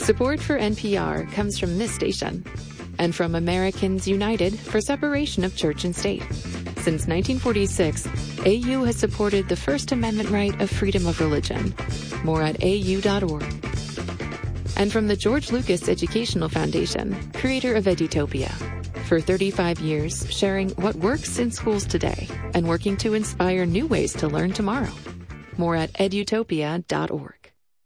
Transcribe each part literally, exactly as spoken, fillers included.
Support for N P R comes from this station and from Americans United for Separation of Church and State. Since nineteen forty-six, A U has supported the First Amendment right of freedom of religion. More at A U dot org. And from the George Lucas Educational Foundation, creator of Edutopia. For thirty-five years, sharing what works in schools today and working to inspire new ways to learn tomorrow. More at edutopia dot org.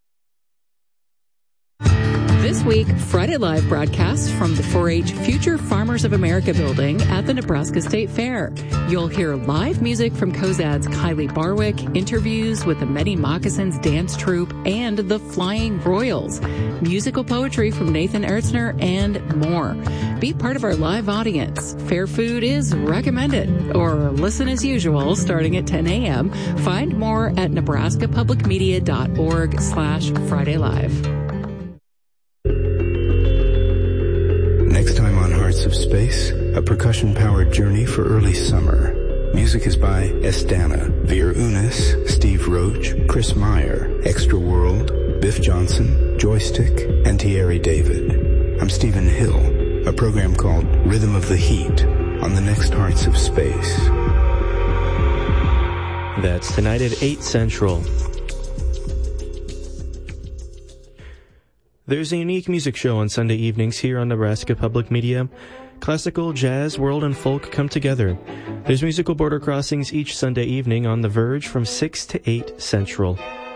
This week, Friday Live broadcasts from the four H Future Farmers of America building at the Nebraska State Fair. You'll hear live music from Cozad's Kylie Barwick, interviews with the Many Moccasins Dance Troupe and the Flying Royals, musical poetry from Nathan Ertzner, and more. Be part of our live audience. Fair food is recommended, or listen as usual starting at ten a.m. Find more at nebraska public media dot org slash Friday Live. Next time on Hearts of Space, a percussion-powered journey for early summer. Music is by Estana, Veer Unis, Steve Roach, Chris Meyer, Extra World, Biff Johnson, Joystick, and Thierry David. I'm Stephen Hill, a program called Rhythm of the Heat on the next Hearts of Space. That's tonight at eight Central. There's a unique music show on Sunday evenings here on Nebraska Public Media. Classical, jazz, world, and folk come together. There's musical border crossings each Sunday evening on The Verge from six to eight Central.